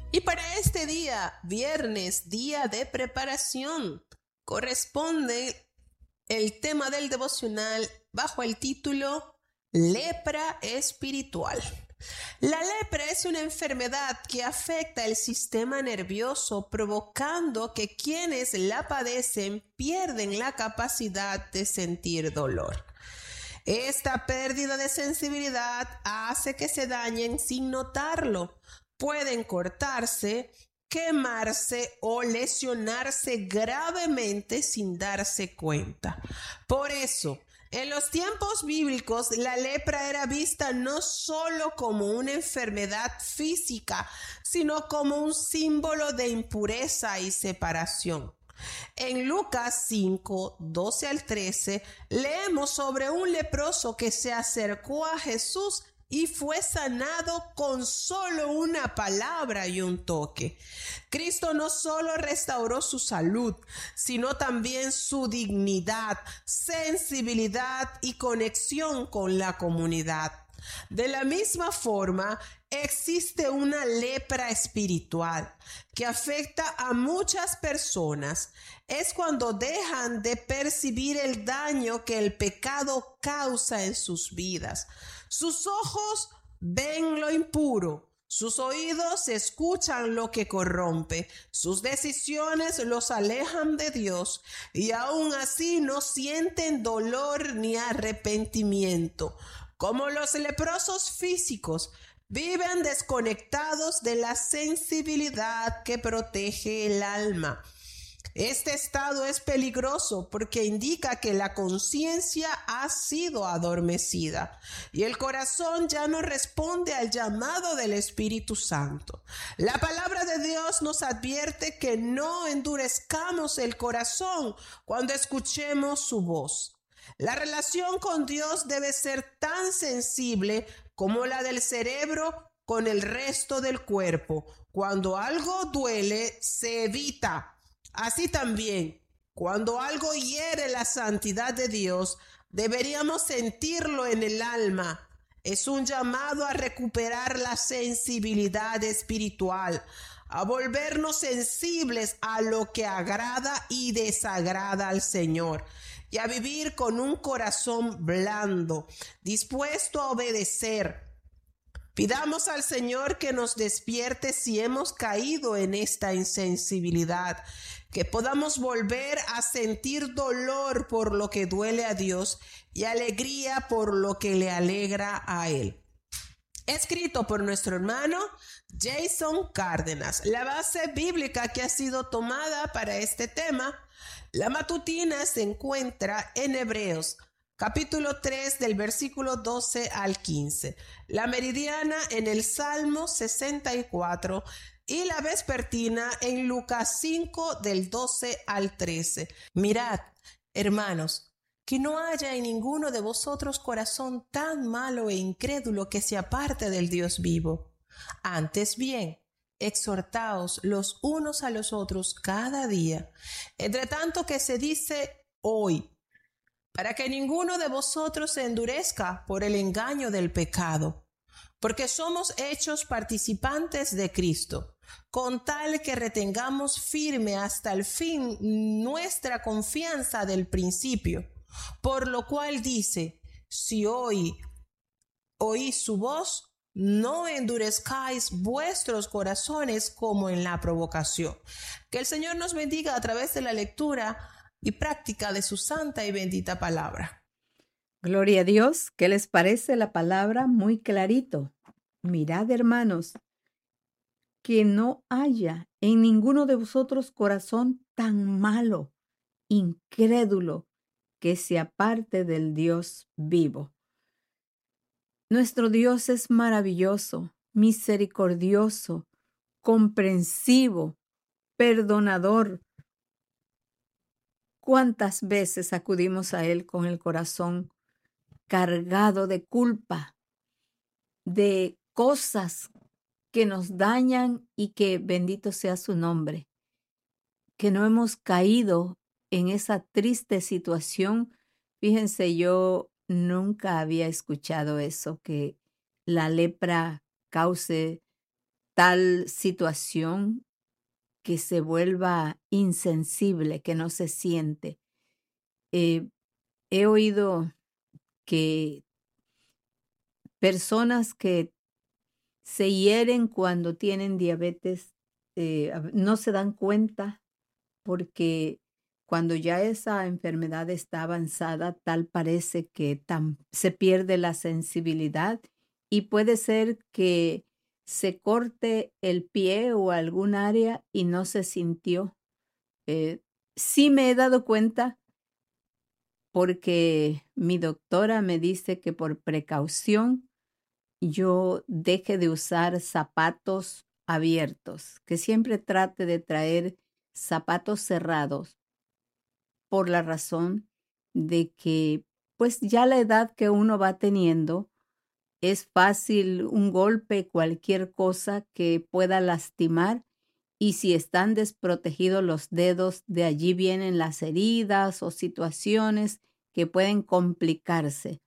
Y para este día, viernes, día de preparación, corresponde el tema del devocional bajo el título Lepra espiritual. La lepra es una enfermedad que afecta el sistema nervioso, provocando que quienes la padecen pierden la capacidad de sentir dolor. Esta pérdida de sensibilidad hace que se dañen sin notarlo. Pueden cortarse, quemarse o lesionarse gravemente sin darse cuenta. Por eso, en los tiempos bíblicos, la lepra era vista no solo como una enfermedad física, sino como un símbolo de impureza y separación. En Lucas 5, 12 al 13, leemos sobre un leproso que se acercó a Jesús y fue sanado con solo una palabra y un toque. Cristo no solo restauró su salud, sino también su dignidad, sensibilidad y conexión con la comunidad. De la misma forma, existe una lepra espiritual que afecta a muchas personas. Es cuando dejan de percibir el daño que el pecado causa en sus vidas. Sus ojos ven lo impuro, sus oídos escuchan lo que corrompe, sus decisiones los alejan de Dios y aún así no sienten dolor ni arrepentimiento. Como los leprosos físicos, viven desconectados de la sensibilidad que protege el alma. Este estado es peligroso porque indica que la conciencia ha sido adormecida y el corazón ya no responde al llamado del Espíritu Santo. La palabra de Dios nos advierte que no endurezcamos el corazón cuando escuchemos su voz. La relación con Dios debe ser tan sensible como la del cerebro con el resto del cuerpo. Cuando algo duele, se evita. Así también, cuando algo hiere la santidad de Dios, deberíamos sentirlo en el alma. Es un llamado a recuperar la sensibilidad espiritual, a volvernos sensibles a lo que agrada y desagrada al Señor y a vivir con un corazón blando, dispuesto a obedecer. Pidamos al Señor que nos despierte si hemos caído en esta insensibilidad, que podamos volver a sentir dolor por lo que duele a Dios y alegría por lo que le alegra a Él. Escrito por nuestro hermano Jason Cárdenas. La base bíblica que ha sido tomada para este tema, la matutina, se encuentra en Hebreos capítulo 3 del versículo 12 al 15, la meridiana en el Salmo 64 y la vespertina en Lucas 5 del 12 al 13. Mirad, hermanos, que no haya en ninguno de vosotros corazón tan malo e incrédulo que se aparte del Dios vivo. Antes bien, exhortaos los unos a los otros cada día, entre tanto que se dice hoy, para que ninguno de vosotros se endurezca por el engaño del pecado, porque somos hechos participantes de Cristo, con tal que retengamos firme hasta el fin nuestra confianza del principio, por lo cual dice, si hoy oís su voz, no endurezcáis vuestros corazones como en la provocación. Que el Señor nos bendiga a través de la lectura y práctica de su santa y bendita palabra. Gloria a Dios. ¿Qué les parece la palabra? Muy clarito. Mirad, hermanos, que no haya en ninguno de vosotros corazón tan malo, incrédulo, que se aparte del Dios vivo. Nuestro Dios es maravilloso, misericordioso, comprensivo, perdonador. ¿Cuántas veces acudimos a Él con el corazón cargado de culpa, de cosas que nos dañan y que bendito sea su nombre, que no hemos caído en esa triste situación? Fíjense, yo nunca había escuchado eso, que la lepra cause tal situación que se vuelva insensible, que no se siente. He oído que personas que se hieren cuando tienen diabetes no se dan cuenta porque cuando ya esa enfermedad está avanzada, tal parece que se pierde la sensibilidad y puede ser que se corte el pie o algún área y no se sintió. Sí me he dado cuenta porque mi doctora me dice que por precaución yo deje de usar zapatos abiertos, que siempre trate de traer zapatos cerrados por la razón de que pues ya la edad que uno va teniendo es fácil un golpe, cualquier cosa que pueda lastimar y si están desprotegidos los dedos, de allí vienen las heridas o situaciones que pueden complicarse.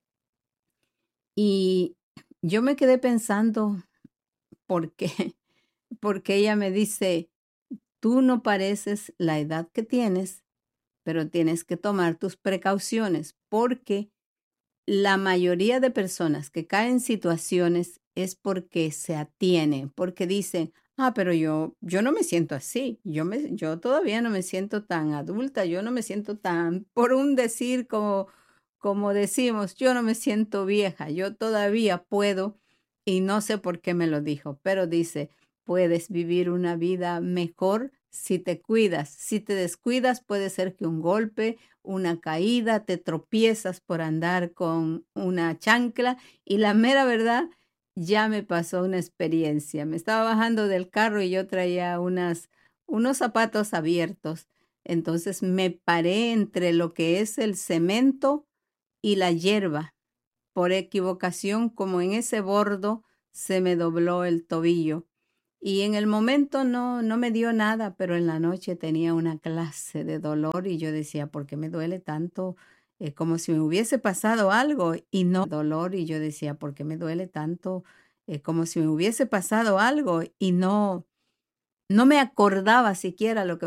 Y yo me quedé pensando, ¿por qué? Porque ella me dice, tú no pareces la edad que tienes, pero tienes que tomar tus precauciones, porque la mayoría de personas que caen en situaciones es porque se atienen, porque dicen, pero yo no me siento así, yo todavía no me siento tan adulta, yo no me siento tan, por un decir como decimos, yo no me siento vieja, yo todavía puedo, y no sé por qué me lo dijo, pero dice, puedes vivir una vida mejor si te cuidas, si te descuidas puede ser que un golpe, una caída, te tropiezas por andar con una chancla y la mera verdad, ya me pasó una experiencia. Me estaba bajando del carro y yo traía unos zapatos abiertos. Entonces me paré entre lo que es el cemento y la hierba. Por equivocación, como en ese bordo, se me dobló el tobillo. Y en el momento no me dio nada, pero en la noche tenía una clase de dolor y yo decía, ¿por qué me duele tanto? Como si me hubiese pasado algo y no dolor. Y yo decía, ¿por qué me duele tanto? Como si me hubiese pasado algo y no me acordaba siquiera lo que